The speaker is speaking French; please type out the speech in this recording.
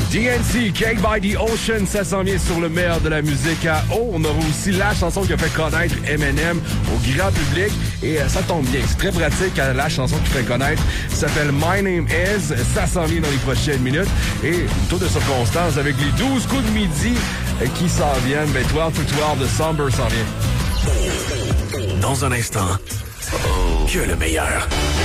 DNC, Cake by the Ocean, ça s'en vient sur le meilleur de la musique à eau. On aura aussi la chanson qui a fait connaître Eminem au grand public. Et ça tombe bien, c'est très pratique, la chanson qui fait connaître s'appelle My Name Is. Ça s'en vient dans les prochaines minutes. Et tour de circonstances avec les 12 coups de midi qui s'en viennent. 12 to 12 de Somber s'en vient. Dans un instant, que le meilleur.